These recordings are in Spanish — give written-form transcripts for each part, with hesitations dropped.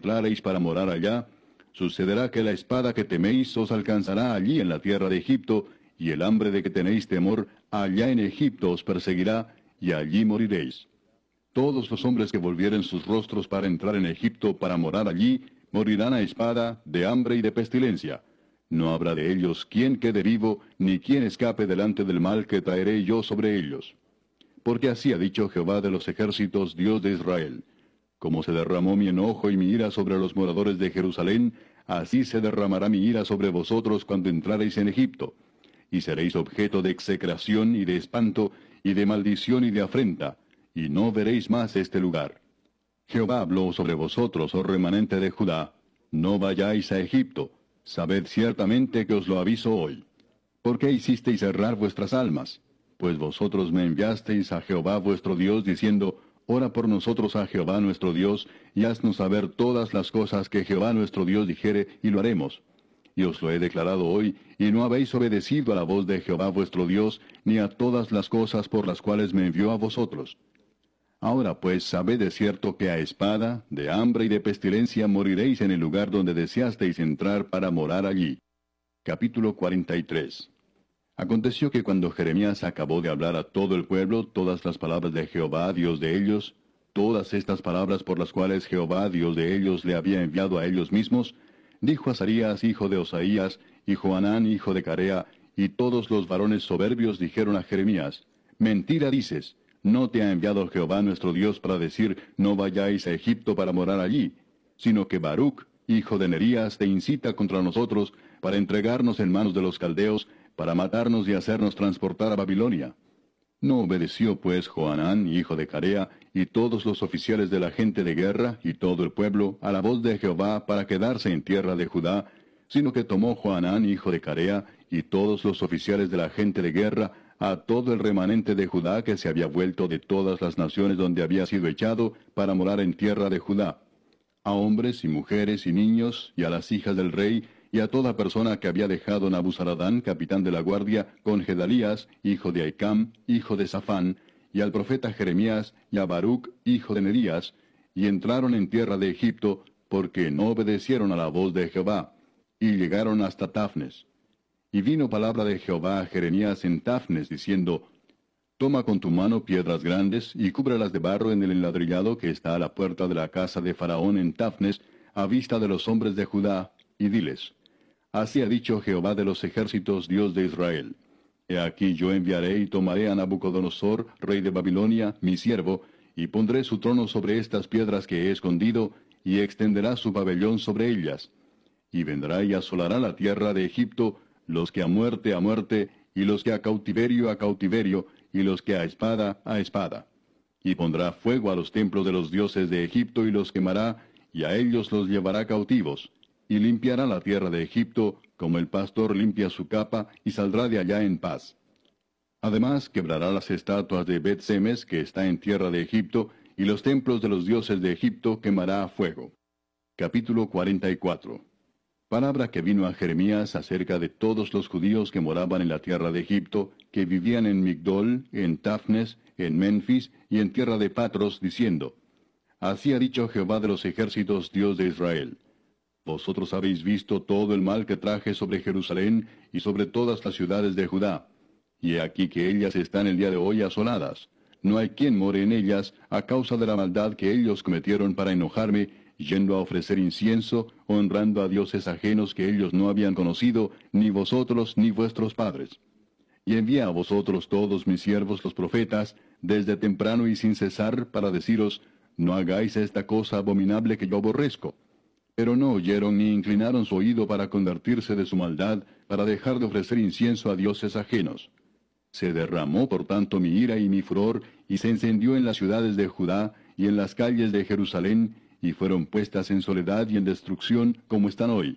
entrareis para morar allá, sucederá que la espada que teméis os alcanzará allí en la tierra de Egipto, y el hambre de que tenéis temor allá en Egipto os perseguirá, y allí moriréis. Todos los hombres que volvieren sus rostros para entrar en Egipto para morar allí, morirán a espada, de hambre y de pestilencia. No habrá de ellos quien quede vivo, ni quien escape delante del mal que traeré yo sobre ellos. Porque así ha dicho Jehová de los ejércitos, Dios de Israel: como se derramó mi enojo y mi ira sobre los moradores de Jerusalén, así se derramará mi ira sobre vosotros cuando entrareis en Egipto. Y seréis objeto de execración y de espanto, y de maldición y de afrenta, y no veréis más este lugar. Jehová habló sobre vosotros, oh remanente de Judá: no vayáis a Egipto. Sabed ciertamente que os lo aviso hoy. ¿Por qué hicisteis errar vuestras almas? Pues vosotros me enviasteis a Jehová vuestro Dios, diciendo: ora por nosotros a Jehová nuestro Dios, y haznos saber todas las cosas que Jehová nuestro Dios dijere, y lo haremos. Y os lo he declarado hoy, y no habéis obedecido a la voz de Jehová vuestro Dios, ni a todas las cosas por las cuales me envió a vosotros. Ahora pues sabed de cierto que a espada, de hambre y de pestilencia moriréis en el lugar donde deseasteis entrar para morar allí. Capítulo 43. Aconteció que cuando Jeremías acabó de hablar a todo el pueblo todas las palabras de Jehová, Dios de ellos, todas estas palabras por las cuales Jehová, Dios de ellos, le había enviado a ellos mismos, dijo Azarías, hijo de Osaías, y Johanán, hijo de Carea, y todos los varones soberbios dijeron a Jeremías: mentira dices. No te ha enviado Jehová nuestro Dios para decir: no vayáis a Egipto para morar allí, sino que Baruc, hijo de Nerías, te incita contra nosotros para entregarnos en manos de los caldeos, para matarnos y hacernos transportar a Babilonia. No obedeció pues Johanán, hijo de Carea, y todos los oficiales de la gente de guerra, y todo el pueblo, a la voz de Jehová para quedarse en tierra de Judá, sino que tomó Johanán, hijo de Carea, y todos los oficiales de la gente de guerra, a todo el remanente de Judá que se había vuelto de todas las naciones donde había sido echado, para morar en tierra de Judá, a hombres y mujeres y niños, y a las hijas del rey, y a toda persona que había dejado Nabuzaradán, capitán de la guardia, con Gedalías, hijo de Ahicam, hijo de Safán, y al profeta Jeremías, y a Baruc, hijo de Nerías, y entraron en tierra de Egipto, porque no obedecieron a la voz de Jehová, y llegaron hasta Tafnes. Y vino palabra de Jehová a Jeremías en Tafnes, diciendo: toma con tu mano piedras grandes, y cúbralas de barro en el enladrillado que está a la puerta de la casa de Faraón en Tafnes, a vista de los hombres de Judá, y diles: así ha dicho Jehová de los ejércitos, Dios de Israel: he aquí yo enviaré y tomaré a Nabucodonosor, rey de Babilonia, mi siervo, y pondré su trono sobre estas piedras que he escondido, y extenderá su pabellón sobre ellas. Y vendrá y asolará la tierra de Egipto, los que a muerte, y los que a cautiverio, y los que a espada. Y pondrá fuego a los templos de los dioses de Egipto, y los quemará, y a ellos los llevará cautivos. Y limpiará la tierra de Egipto, como el pastor limpia su capa, y saldrá de allá en paz. Además, quebrará las estatuas de Bet-Semes, que está en tierra de Egipto, y los templos de los dioses de Egipto quemará a fuego. Capítulo 44. Palabra que vino a Jeremías acerca de todos los judíos que moraban en la tierra de Egipto, que vivían en Migdol, en Tafnes, en Menfis y en tierra de Patros, diciendo: así ha dicho Jehová de los ejércitos, Dios de Israel: vosotros habéis visto todo el mal que traje sobre Jerusalén y sobre todas las ciudades de Judá. Y he aquí que ellas están el día de hoy asoladas. No hay quien more en ellas a causa de la maldad que ellos cometieron para enojarme, yendo a ofrecer incienso, honrando a dioses ajenos que ellos no habían conocido, ni vosotros ni vuestros padres. Y envié a vosotros todos mis siervos los profetas, desde temprano y sin cesar, para deciros: no hagáis esta cosa abominable que yo aborrezco. Pero no oyeron ni inclinaron su oído para convertirse de su maldad, para dejar de ofrecer incienso a dioses ajenos. Se derramó por tanto mi ira y mi furor, y se encendió en las ciudades de Judá y en las calles de Jerusalén, y fueron puestas en soledad y en destrucción, como están hoy.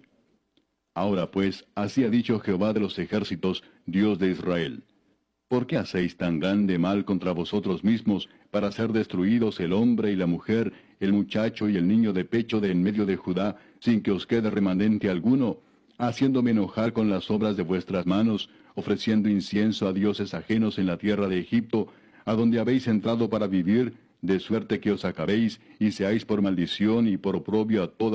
Ahora pues, así ha dicho Jehová de los ejércitos, Dios de Israel: ¿por qué hacéis tan grande mal contra vosotros mismos, para ser destruidos el hombre y la mujer, el muchacho y el niño de pecho de en medio de Judá, sin que os quede remanente alguno, haciéndome enojar con las obras de vuestras manos, ofreciendo incienso a dioses ajenos en la tierra de Egipto, a donde habéis entrado para vivir, de suerte que os acabéis, y seáis por maldición y por oprobio a toda